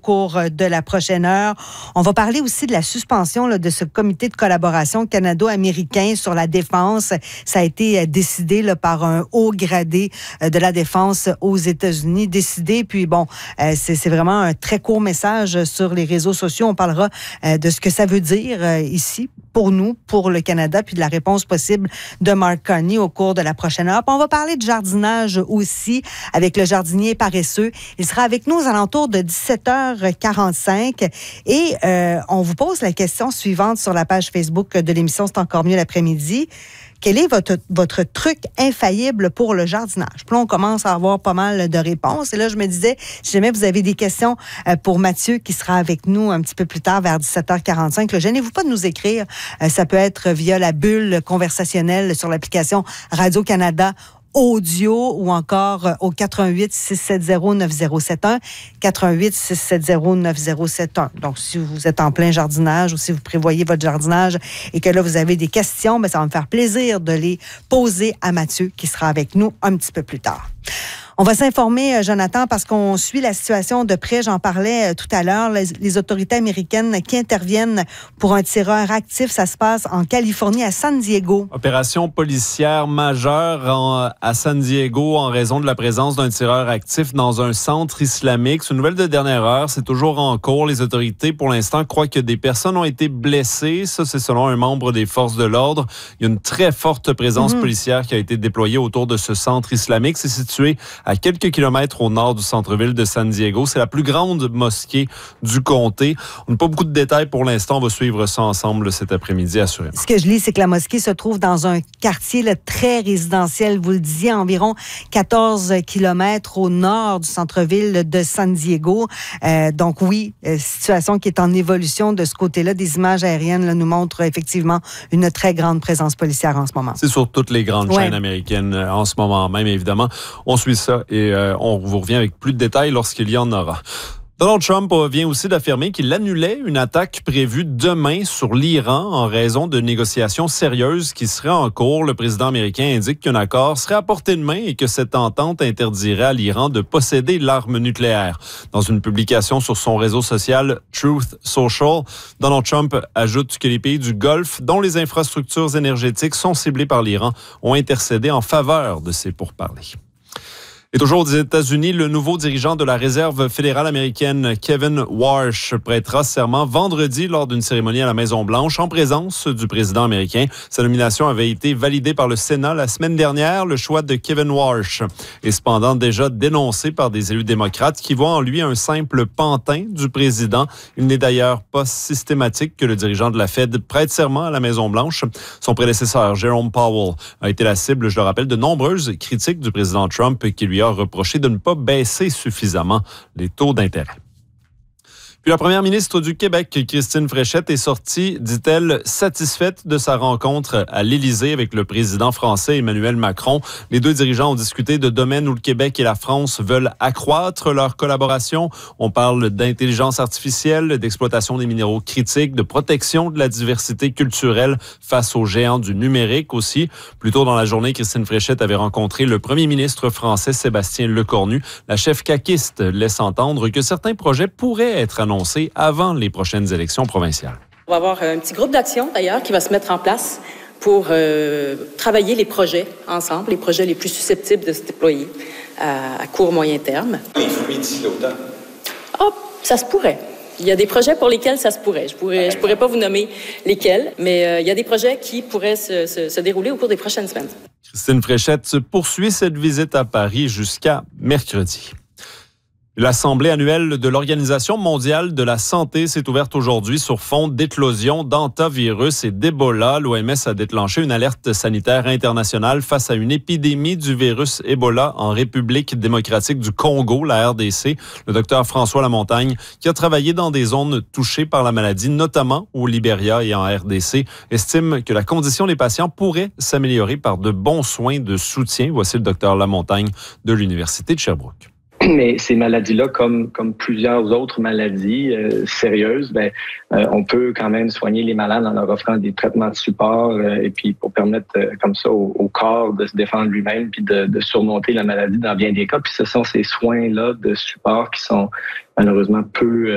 cours de la prochaine heure. On va parler aussi de la suspension là, de ce comité de collaboration canado-américain sur la défense. Ça a été décidé là, par un haut gradé de la défense aux États-Unis. Décidé, puis bon, c'est vraiment un très court message sur les réseaux sociaux. On parlera de ce que ça veut dire ici pour nous, pour le Canada, puis de la réponse possible de Mark Carney au cours de la prochaine heure. Puis on va parler de jardinage aussi avec le jardinier paresseux. Il sera avec nous aux alentours de 17h45 et on vous pose la question suivante sur la page Facebook de l'émission C'est encore mieux l'après-midi. Quel est votre truc infaillible pour le jardinage? Puis là, on commence à avoir pas mal de réponses. Et là, je me disais, si jamais vous avez des questions pour Mathieu, qui sera avec nous un petit peu plus tard, vers 17h45, là, gênez-vous pas de nous écrire. Ça peut être via la bulle conversationnelle sur l'application Radio-Canada audio ou encore au 88-670-9071, 88-670-9071. Donc, si vous êtes en plein jardinage ou si vous prévoyez votre jardinage et que là, vous avez des questions, bien, ça va me faire plaisir de les poser à Mathieu qui sera avec nous un petit peu plus tard. On va s'informer, Jonathan, parce qu'on suit la situation de près. J'en parlais tout à l'heure. Les autorités américaines qui interviennent pour un tireur actif, ça se passe en Californie, à San Diego. Opération policière majeure à San Diego en raison de la présence d'un tireur actif dans un centre islamique. C'est une nouvelle de dernière heure. C'est toujours en cours. Les autorités, pour l'instant, croient que des personnes ont été blessées. Ça, c'est selon un membre des forces de l'ordre. Il y a une très forte présence policière qui a été déployée autour de ce centre islamique. C'est situé à quelques kilomètres au nord du centre-ville de San Diego. C'est la plus grande mosquée du comté. On n'a pas beaucoup de détails pour l'instant. On va suivre ça ensemble cet après-midi, assurément. Ce que je lis, c'est que la mosquée se trouve dans un quartier là, très résidentiel. Vous le disiez, environ 14 kilomètres au nord du centre-ville de San Diego. Donc oui, situation qui est en évolution de ce côté-là. Des images aériennes là, nous montrent effectivement une très grande présence policière en ce moment. C'est sur toutes les grandes chaînes américaines en ce moment même, évidemment. On suit ça et on vous revient avec plus de détails lorsqu'il y en aura. Donald Trump vient aussi d'affirmer qu'il annulait une attaque prévue demain sur l'Iran en raison de négociations sérieuses qui seraient en cours. Le président américain indique qu'un accord serait à portée de main et que cette entente interdirait à l'Iran de posséder l'arme nucléaire. Dans une publication sur son réseau social Truth Social, Donald Trump ajoute que les pays du Golfe, dont les infrastructures énergétiques sont ciblées par l'Iran, ont intercédé en faveur de ces pourparlers. Et toujours aux États-Unis, le nouveau dirigeant de la Réserve fédérale américaine, Kevin Warsh, prêtera serment vendredi lors d'une cérémonie à la Maison-Blanche en présence du président américain. Sa nomination avait été validée par le Sénat la semaine dernière. Le choix de Kevin Warsh est cependant déjà dénoncé par des élus démocrates qui voient en lui un simple pantin du président. Il n'est d'ailleurs pas systématique que le dirigeant de la Fed prête serment à la Maison-Blanche. Son prédécesseur, Jerome Powell, a été la cible, je le rappelle, de nombreuses critiques du président Trump qui lui a reproché de ne pas baisser suffisamment les taux d'intérêt. Puis la première ministre du Québec, Christine Fréchette, est sortie, dit-elle, satisfaite de sa rencontre à l'Élysée avec le président français Emmanuel Macron. Les deux dirigeants ont discuté de domaines où le Québec et la France veulent accroître leur collaboration. On parle d'intelligence artificielle, d'exploitation des minéraux critiques, de protection de la diversité culturelle face aux géants du numérique aussi. Plus tôt dans la journée, Christine Fréchette avait rencontré le premier ministre français Sébastien Lecornu. La chef caquiste laisse entendre que certains projets pourraient être annoncés avant les prochaines élections provinciales. On va avoir un petit groupe d'action, d'ailleurs, qui va se mettre en place pour travailler les projets ensemble, les projets les plus susceptibles de se déployer à court, moyen terme. Les fruits d'ici l'automne? Oh, ça se pourrait. Il y a des projets pour lesquels ça se pourrait. Je pourrais pas vous nommer lesquels, mais il y a des projets qui pourraient se dérouler au cours des prochaines semaines. Christine Fréchette poursuit cette visite à Paris jusqu'à mercredi. L'Assemblée annuelle de l'Organisation mondiale de la santé s'est ouverte aujourd'hui sur fond d'éclosion d'hantavirus et d'Ebola. L'OMS a déclenché une alerte sanitaire internationale face à une épidémie du virus Ebola en République démocratique du Congo, la RDC. Le docteur François Lamontagne, qui a travaillé dans des zones touchées par la maladie, notamment au Libéria et en RDC, estime que la condition des patients pourrait s'améliorer par de bons soins de soutien. Voici le docteur Lamontagne de l'Université de Sherbrooke. Mais ces maladies-là, comme plusieurs autres maladies sérieuses, on peut quand même soigner les malades en leur offrant des traitements de support et puis pour permettre comme ça au corps de se défendre lui-même puis de surmonter la maladie dans bien des cas. Puis ce sont ces soins-là de support qui sont malheureusement peu